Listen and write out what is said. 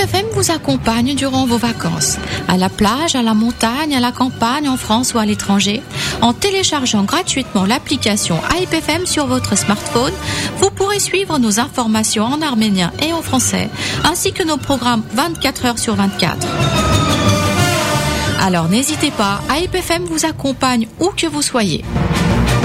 FM vous accompagne durant vos vacances, à la plage, à la montagne, à la campagne, en France ou à l'étranger. En téléchargeant gratuitement l'application AIP FM sur votre smartphone, vous pourrez suivre nos informations en arménien et en français, ainsi que nos programmes 24 heures sur 24. Alors n'hésitez pas, AIP FM vous accompagne où que vous soyez.